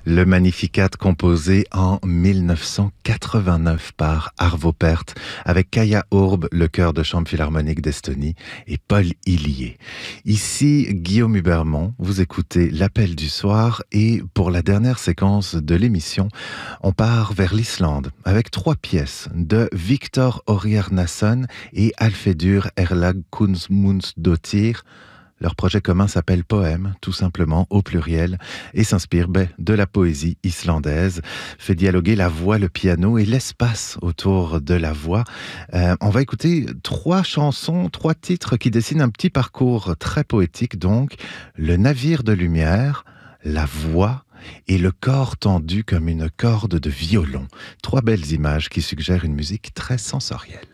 Le Magnificat composé en 1989 par Arvo Pärt avec Kaia Urb, le chœur de chambre philharmonique d'Estonie, et Paul Hillier. Ici, Guillaume Hubermont, vous écoutez l'Appel du soir et pour la dernière séquence de l'émission, on part vers l'Islande avec 3 pièces de Victor Óriarnason et Alfedur Erlag Kunzmundsdóttir. Leur projet commun s'appelle Poème, tout simplement, au pluriel, et s'inspire de la poésie islandaise, fait dialoguer la voix, le piano et l'espace autour de la voix. On va écouter 3 chansons, 3 titres qui dessinent un petit parcours très poétique, donc le navire de lumière, la voix et le corps tendu comme une corde de violon. 3 belles images qui suggèrent une musique très sensorielle.